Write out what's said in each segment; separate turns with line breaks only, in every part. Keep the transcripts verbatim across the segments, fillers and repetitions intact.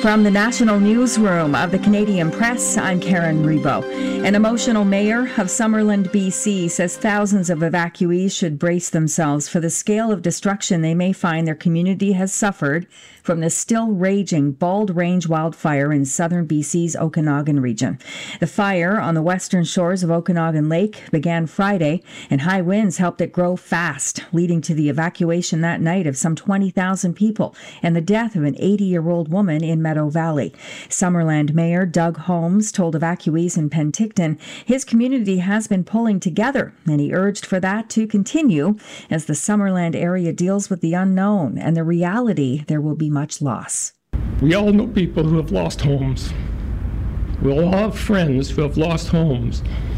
From the national newsroom of the Canadian Press, I'm Karen Rebo. An emotional mayor of Summerland, B C, says thousands of evacuees should brace themselves for the scale of destruction they may find their community has suffered from the still raging Bald Range wildfire in southern B C's Okanagan region. The fire on the western shores of Okanagan Lake began Friday, and high winds helped it grow fast, leading to the evacuation that night of some twenty thousand people and the death of an eighty-year-old woman in Meadow Valley. Summerland Mayor Doug Holmes told evacuees in Penticton his community has been pulling together, and he urged for that to continue as the Summerland area deals with the unknown and the reality there will be much loss.
We all know people who have lost homes. We all have friends who have lost homes,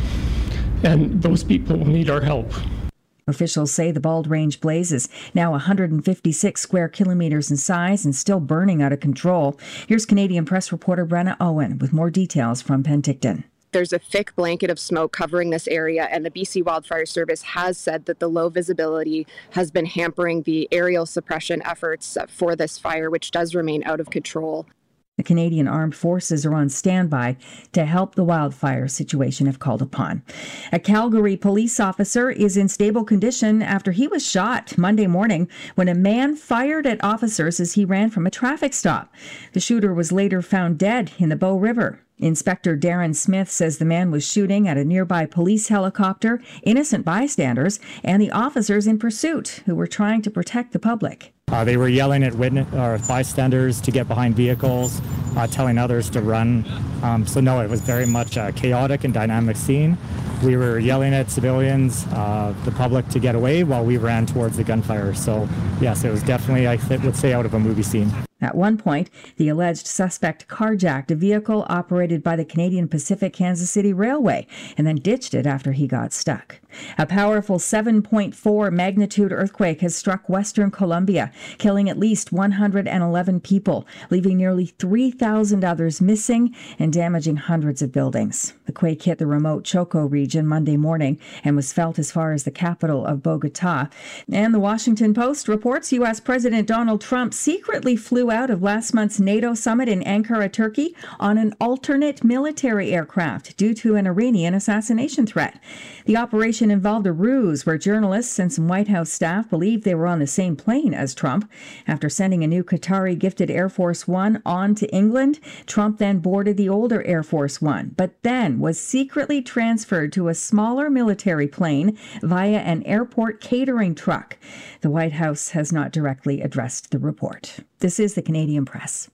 and those people will need our help.
Officials say the Bald Range blaze is now one hundred fifty-six square kilometers in size and still burning out of control. Here's Canadian Press reporter Brenna Owen with more details from Penticton.
There's a thick blanket of smoke covering this area, and the B C Wildfire Service has said that the low visibility has been hampering the aerial suppression efforts for this fire, which does remain out of control.
The Canadian Armed Forces are on standby to help the wildfire situation if called upon. A Calgary police officer is in stable condition after he was shot Monday morning when a man fired at officers as he ran from a traffic stop. The shooter was later found dead in the Bow River. Inspector Darren Smith says the man was shooting at a nearby police helicopter, innocent bystanders, and the officers in pursuit who were trying to protect the public.
Uh, they were yelling at witness, or bystanders to get behind vehicles, uh, telling others to run. Um, so no, it was very much a chaotic and dynamic scene. We were yelling at civilians, uh, the public to get away while we ran towards the gunfire. So yes, it was definitely, I would say, out of a movie scene.
At one point, the alleged suspect carjacked a vehicle operated by the Canadian Pacific Kansas City Railway and then ditched it after he got stuck. A powerful seven point four magnitude earthquake has struck Western Colombia, killing at least one hundred eleven people, leaving nearly three thousand others missing and damaging hundreds of buildings. The quake hit the remote Choco region Monday morning and was felt as far as the capital of Bogota. And the Washington Post reports U S President Donald Trump secretly flew out of last month's NATO summit in Ankara, Turkey, on an alternate military aircraft due to an Iranian assassination threat. The operation involved a ruse where journalists and some White House staff believed they were on the same plane as Trump. After sending a new Qatari-gifted Air Force One on to England, Trump then boarded the older Air Force One, but then was secretly transferred to a smaller military plane via an airport catering truck. The White House has not directly addressed the report. This is the Canadian Press.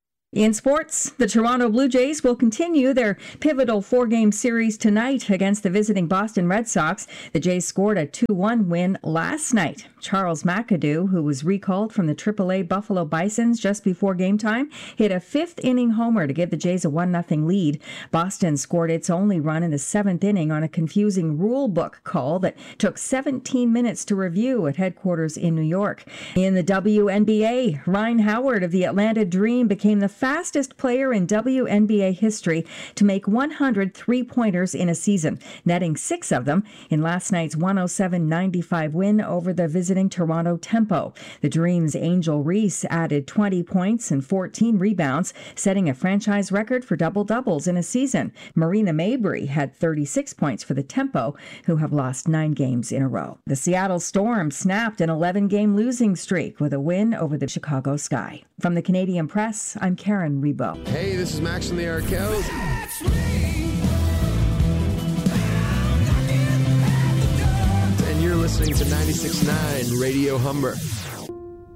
In sports, the Toronto Blue Jays will continue their pivotal four-game series tonight against the visiting Boston Red Sox. The Jays scored a two one win last night. Charles McAdoo, who was recalled from the triple A Buffalo Bisons just before game time, hit a fifth-inning homer to give the Jays a one nothing lead. Boston scored its only run in the seventh inning on a confusing rule book call that took seventeen minutes to review at headquarters in New York. In the W N B A, Ryan Howard of the Atlanta Dream became the fastest player in W N B A history to make one hundred three-pointers in a season, netting six of them in last night's one oh seven ninety-five win over the visiting Toronto Tempo. The Dream's Angel Reese added twenty points and fourteen rebounds, setting a franchise record for double-doubles in a season. Marina Mabrey had thirty-six points for the Tempo, who have lost nine games in a row. The Seattle Storm snapped an eleven-game losing streak with a win over the Chicago Sky. From the Canadian Press, I'm Karen Rebo.
Hey, this is Max from the Arkells. And you're listening to ninety-six point nine Radio Humber.